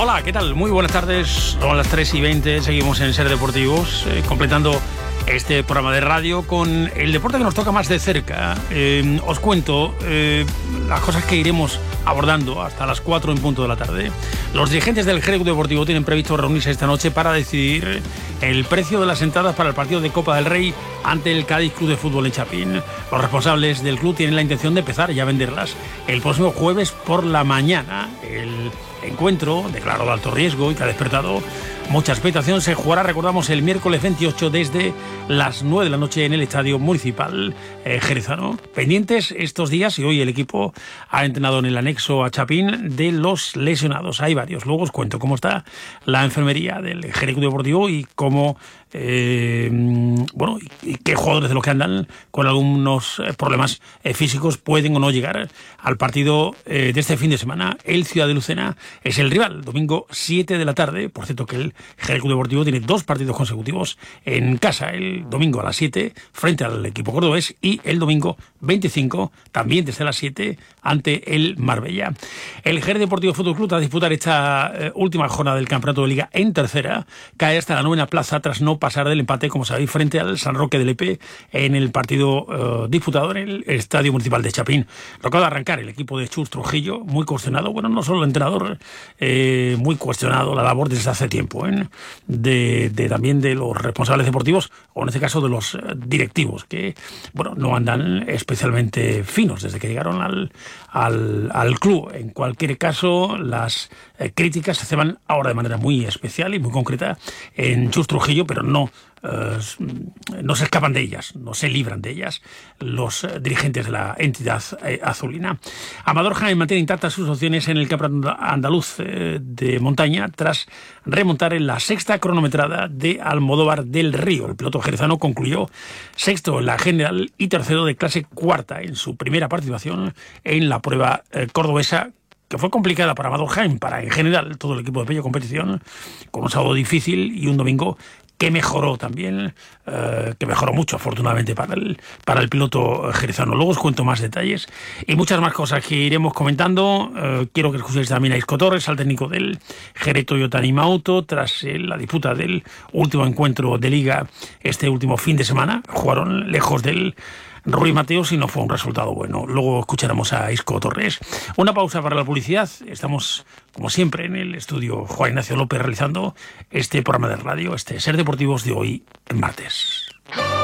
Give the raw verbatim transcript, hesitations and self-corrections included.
Hola, ¿qué tal? Muy buenas tardes. Son las tres y veinte, seguimos en Ser Deportivos, eh, completando este programa de radio con el deporte que nos toca más de cerca. Eh, os cuento eh, las cosas que iremos abordando hasta las cuatro en punto de la tarde. Los dirigentes del Jerez Club Deportivo tienen previsto reunirse esta noche para decidir el precio de las entradas para el partido de Copa del Rey ante el Cádiz Club de Fútbol en Chapín. Los responsables del club tienen la intención de empezar ya a venderlas el próximo jueves por la mañana. El encuentro, declarado de alto riesgo y que ha despertado mucha expectación, se jugará, recordamos, el miércoles veintiocho desde las nueve de la noche en el Estadio Municipal eh, Jerezano. Pendientes estos días, y hoy el equipo ha entrenado en el anexo a Chapín, de los lesionados. Hay varios. Luego os cuento cómo está la enfermería del Jerez Club Deportivo y cómo Eh, bueno, y qué jugadores de los que andan con algunos problemas eh, físicos pueden o no llegar al partido eh, de este fin de semana. El Ciudad de Lucena es el rival, domingo siete de la tarde. Por cierto, que el Jerez Club Deportivo tiene dos partidos consecutivos en casa, el domingo a las siete frente al equipo cordobés y el domingo veinticinco también desde las siete ante el Marbella. El Jerez Deportivo Fútbol Club, a disputar esta eh, última jornada del campeonato de Liga en tercera, cae hasta la novena plaza tras no pasar del empate, como sabéis, frente al San Roque de Lepe en el partido uh, disputado en el Estadio Municipal de Chapín. Lo acaba de arrancar el equipo de Chus Trujillo, muy cuestionado, bueno, no solo el entrenador, eh, muy cuestionado la labor desde hace tiempo, ¿eh? de, de también de los responsables deportivos, o en este caso de los directivos, que bueno, no andan especialmente finos desde que llegaron al, al, al club. En cualquier caso, las eh, críticas se ceban ahora de manera muy especial y muy concreta en Chus Trujillo, pero no Uh, no se escapan de ellas, no se libran de ellas los uh, dirigentes de la entidad eh, azulina. Amador Jaén mantiene intactas sus opciones en el campeonato andaluz eh, de montaña tras remontar en la sexta cronometrada de Almodóvar del Río. El piloto jerezano concluyó sexto en la general y tercero de clase cuarta en su primera participación en la prueba eh, cordobesa, que fue complicada para Amador Jaén, para en general todo el equipo de Pello Competición, con un sábado difícil y un domingo que mejoró también, eh, que mejoró mucho, afortunadamente, para el, para el piloto jerezano. Luego os cuento más detalles y muchas más cosas que iremos comentando. Eh, quiero que escuchéis también a Isco Torres, al técnico del Jerez Toyota Anima Auto, tras eh, la disputa del último encuentro de Liga este último fin de semana. Jugaron lejos del Ruiz Mateos y no fue un resultado bueno. Luego escucharemos a Isco Torres. Una pausa para la publicidad. Estamos, como siempre, en el estudio Juan Ignacio López realizando este programa de radio, este Ser Deportivos de hoy, en martes.